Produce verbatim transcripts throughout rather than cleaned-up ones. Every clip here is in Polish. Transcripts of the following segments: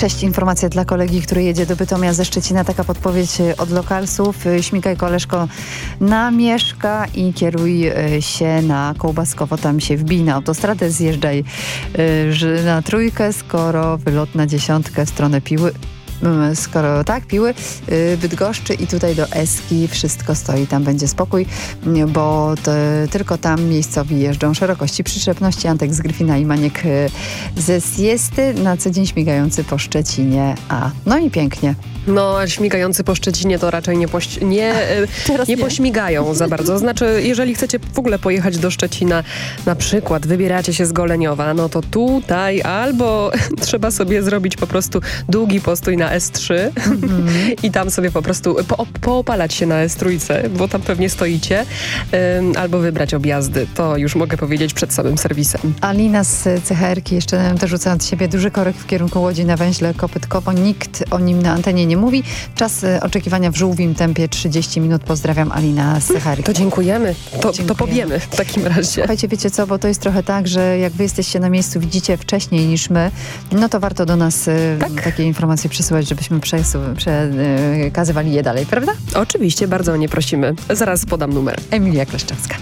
Cześć, informacja dla kolegi, który jedzie do Bytomia ze Szczecina. Taka podpowiedź od lokalsów. Śmigaj, koleżko, na Mieszka i kieruj się na Kołbaskowo. Tam się wbij na autostradę, zjeżdżaj na Trójkę, skoro wylot na Dziesiątkę w stronę Piły. Skoro tak, Piły, Bydgoszczy i tutaj do Eski wszystko stoi, tam będzie spokój, bo to, tylko tam miejscowi jeżdżą. Szerokości przyczepności Antek z Gryfina i Maniek ze Siesty, na co dzień śmigający po Szczecinie. A, no i pięknie. No, a śmigający po Szczecinie to raczej nie, poś- nie, nie, nie pośmigają za bardzo. Znaczy, jeżeli chcecie w ogóle pojechać do Szczecina, na przykład wybieracie się z Goleniowa, no to tutaj albo trzeba sobie zrobić po prostu długi postój na S trzy mm-hmm. i tam sobie po prostu po- poopalać się na S trzy, bo tam pewnie stoicie, ym, albo wybrać objazdy. To już mogę powiedzieć przed samym serwisem. Alina z C H R-ki jeszcze dorzuca od siebie duży korek w kierunku Łodzi na węźle Kopytkowo. Nikt o nim na antenie nie mówi. Czas oczekiwania w żółwim tempie trzydzieści minut. Pozdrawiam, Alina z C H R-ki. To dziękujemy. To, dziękujemy. to powiemy w takim razie. Słuchajcie, wiecie co, bo to jest trochę tak, że jak wy jesteście na miejscu, widzicie wcześniej niż my, no to warto do nas tak? takie informacje przesyłać, żebyśmy przesu- przekazywali je dalej, prawda? Oczywiście, bardzo o nie prosimy. Zaraz podam numer. Emilia Kleszczewska.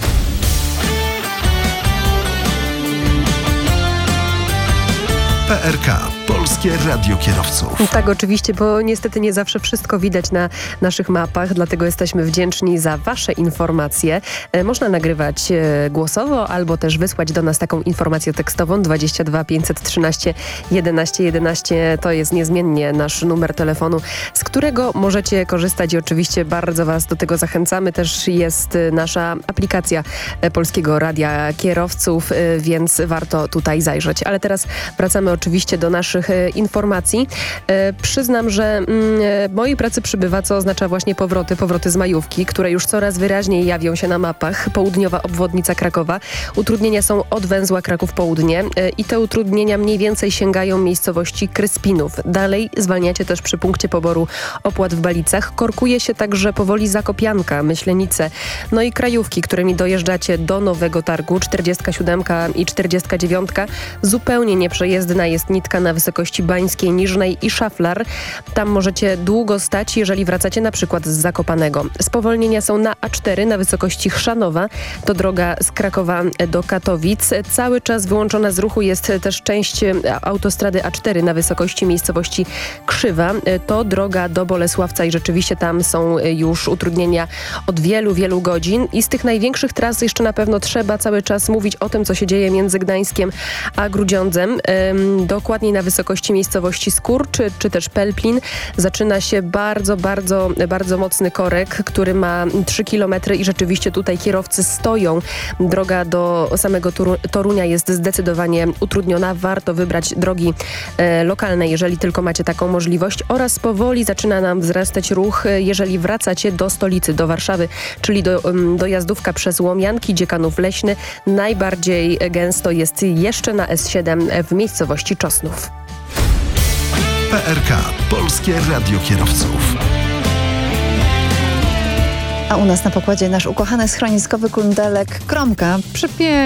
P R K. Polskie Radio Kierowców. Tak, oczywiście, bo niestety nie zawsze wszystko widać na naszych mapach, dlatego jesteśmy wdzięczni za wasze informacje. E, można nagrywać e, głosowo albo też wysłać do nas taką informację tekstową dwadzieścia dwa pięćset trzynaście jedenaście jedenaście. To jest niezmiennie nasz numer telefonu, z którego możecie korzystać i oczywiście bardzo was do tego zachęcamy. Też jest nasza aplikacja Polskiego Radia Kierowców, e, więc warto tutaj zajrzeć. Ale teraz wracamy oczywiście do naszych informacji. E, przyznam, że mm, mojej pracy przybywa, co oznacza właśnie powroty, powroty z majówki, które już coraz wyraźniej jawią się na mapach. Południowa obwodnica Krakowa. Utrudnienia są od węzła Kraków Południe e, i te utrudnienia mniej więcej sięgają miejscowości Kryspinów. Dalej zwalniacie też przy punkcie poboru opłat w Balicach. Korkuje się także powoli Zakopianka, Myślenice, no i krajówki, którymi dojeżdżacie do Nowego Targu. czterdziestka siódemka i czterdziestka dziewiątka. Zupełnie nieprzejezdna jest nitka na wysokości Bańskiej, Niżnej i Szaflar. Tam możecie długo stać, jeżeli wracacie na przykład z Zakopanego. Spowolnienia są na A cztery na wysokości Chrzanowa. To droga z Krakowa do Katowic. Cały czas wyłączona z ruchu jest też część autostrady A cztery na wysokości miejscowości Krzywa. To droga do Bolesławca i rzeczywiście tam są już utrudnienia od wielu, wielu godzin. I z tych największych tras jeszcze na pewno trzeba cały czas mówić o tym, co się dzieje między Gdańskiem a Grudziądzem. Ym, dokładniej na wysokości miejscowości Skór, czy, czy też Pelplin zaczyna się bardzo, bardzo, bardzo mocny korek, który ma trzy kilometry i rzeczywiście tutaj kierowcy stoją. Droga do samego Toru- Torunia jest zdecydowanie utrudniona. Warto wybrać drogi e, lokalne, jeżeli tylko macie taką możliwość, oraz powoli zaczyna nam wzrastać ruch, jeżeli wracacie do stolicy, do Warszawy, czyli do, um, dojazdówka przez Łomianki, Dziekanów Leśny. Najbardziej gęsto jest jeszcze na S siedem w miejscowości Czosnów. P R K. Polskie Radio Kierowców. A u nas na pokładzie nasz ukochany schroniskowy kundelek Kromka. Przepiękny.